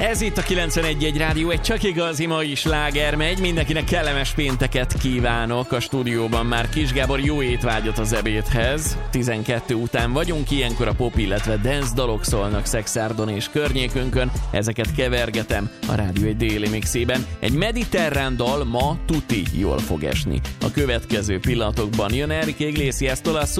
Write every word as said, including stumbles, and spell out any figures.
Ez itt a kilencvenegy egy Rádió, egy csak igazi mai sláger megy. Mindenkinek kellemes pénteket kívánok. A stúdióban már Kis Gábor, jó étvágyat az ebédhez. tizenkettő után vagyunk, ilyenkor a pop, illetve dance dalok szólnak Szexárdon és környékünkön. Ezeket kevergetem a Rádió egy déli mixében. Egy mediterrán dal ma tuti jól fog esni. A következő pillanatokban jön Enrique Iglesias-tól a